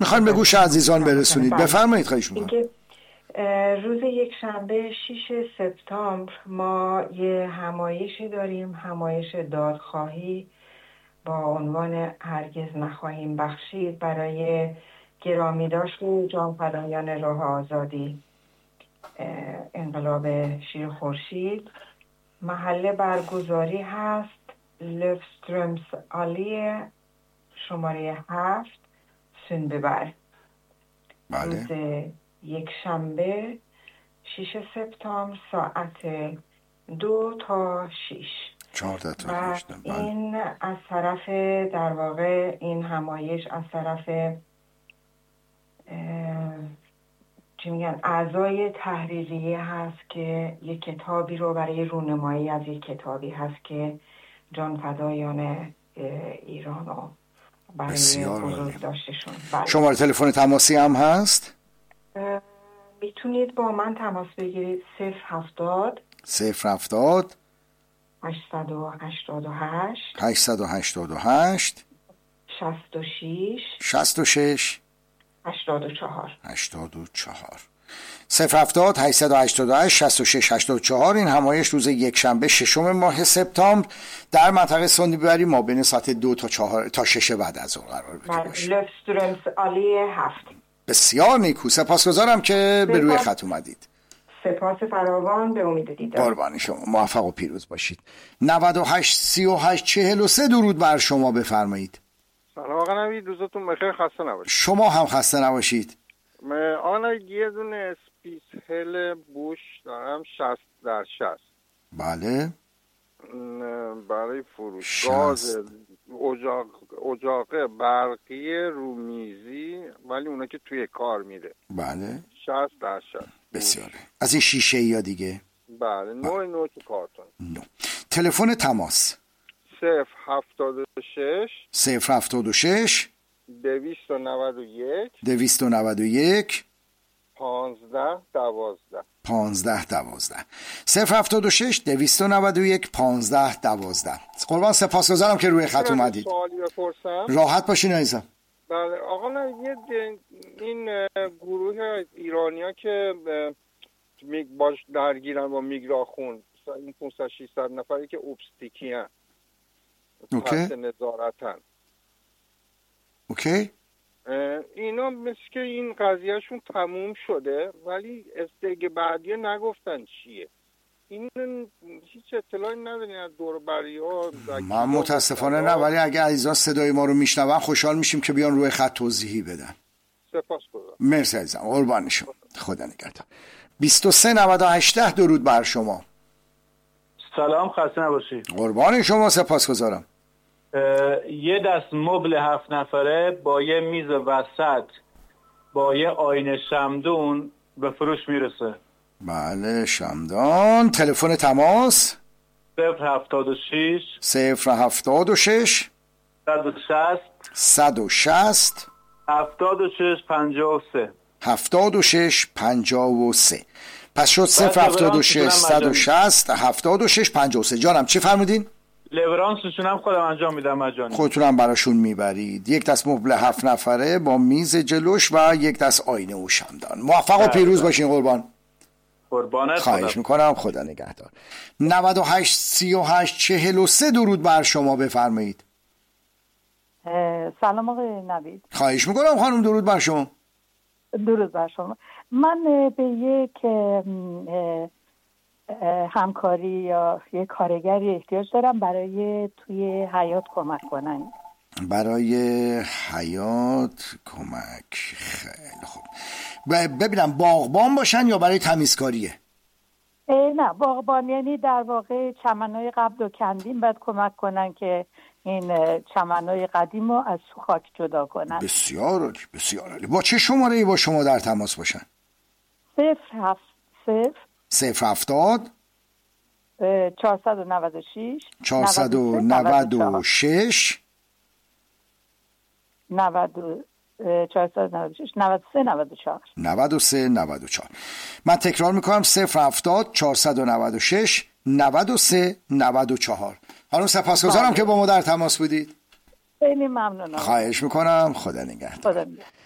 میخوایم به گوش عزیزان برسونید. بفرمایید. خواهش میکنم. روز یک شنبه 6 سپتامبر ما یه همایشی داریم، همایش دادخواهی با عنوان هرگز نخواهیم بخشید برای گرامیداشت جانفدایان راه آزادی انقلاب شیر خورشید. محل برگزاری هست لفسترمس آلی شماره 7 سندبر. بله. روز یک شنبه 6 سپتامبر ساعت 2 تا 6. 14 تا و 6. این از طرف در واقع این همایش از طرف چی میگن اعضای تحریریه هست که یک کتابی رو برای رونمایی از یک کتابی هست که جانفدایان ایران رو برای بزرگ داشتشون. شماره تلفن تماسی هم هست؟ میتونید با من تماس بگیرید 070 888 66 84 070 888 66 84. این همایش روز یک شنبه ششم ماه سپتامبر در منطقه سندیبری ما بین ساعت 2 تا 4 تا 6 بعد از اون قرار بگیره. لفسترمس آلی 7. بسیار نیکو. سپاسگزارم که به روی خط اومدید. سپاس فراوان. به امید دیدار. قربان شما. موفق و پیروز باشید. 98 38 43 درود بر شما. بفرمایید. سلام آقا نوید، روزتون بخیر، خسته نباشید. شما هم خسته نباشید. آقا نوید یه دونه اسپیس هل بوش دارم 60/60. بله. برای فروش گاز اجاق برقی رومیزی، ولی اونا که توی کار میره. بله. 60/60. بسیاره. از این شیشه یا دیگه؟ بله. نوع تو کارتون. تلفن تماس 076 076 291 291 1512 076 291 1512. قربان سپاسگزارم که روی خط اومدید. سوالی بپرسم؟ راحت باشین عزیزم. بله آقا این گروه ایرانیا که باش درگیرن با میگراخون، این 500-600 نفری که اوبستیکی هن تحت نظارتن، اوکی، اینا مثل که این قضیهشون تموم شده ولی استیگ بعدی نگفتن چیه. این هیچ اطلاعی ندارین از دور بری ها؟ من متاسفانه نه، ولی اگه عزیزان صدای ما رو میشنون خوشحال میشیم که بیان روی خط توضیحی بدن. سپاسگزارم. مرسی عزیزم، قربان شما، خدا نگهدار. 2398 درود بر شما. سلام، خسته نباشید. قربان شما، سپاسگزارم. یه دست مبل 7 نفره با یه میز وسط با یه آینه شمدون به فروش میرسه. بله شمدان. تلفن تماس 076 076 160 76 53. پس شد 076 160 76 53. جانم چی فرمودین؟ لورانسشون هم خودم انجام میدم مجانی. خودتونم براشون میبرید. یک دست مبل 7 نفره با میز جلوش و یک دست آینه و شمدان. موفق و پیروز باشین قربان. قربانت. خواهش میکنم، خدا نگهدار. 98 38 43 درود بر شما. بفرمایید. سلام آقای نوید. خواهش میکنم خانم، درود بر شما. درود بر شما. من به یک همکاری یا یک کارگری احتیاج دارم برای توی حیات کمک کنن. برای حیات کمک. خیلی خوب. ببینم باغبان باشن یا برای تمیزکاریه؟ نه باغبان، یعنی در واقع چمنهای قبل و کندیم بعد کمک کنن که این چمنهای قدیم رو از خاک جدا کنن. بسیار عالی، بسیار عالی. با چه شماره‌ای با شما در تماس باشن؟ 070 496 496 93 94. من تکرار میکنم 070 496 93 94. خانم سپاسگزارم که با ما در تماس بودید. خیلی ممنونم. خواهش میکنم، خدا نگهدار.